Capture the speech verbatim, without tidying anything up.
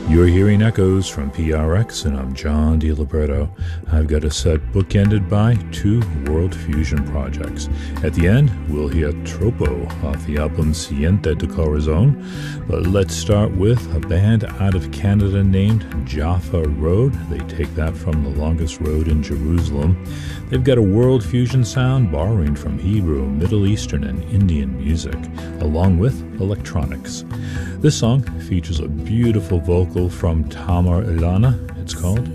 You're hearing echoes from P R X, and I'm John DiLiberto. I've got a set bookended by two World Fusion projects. At the end, we'll hear Tropo off the album Siente de Corazon, but let's start with a band out of Canada named Jaffa Road. They take that from The Longest Road in Jerusalem. They've got a World Fusion sound borrowing from Hebrew, Middle Eastern, and Indian music, along with electronics. This song features a beautiful vocal from Tamar Ilana. It's called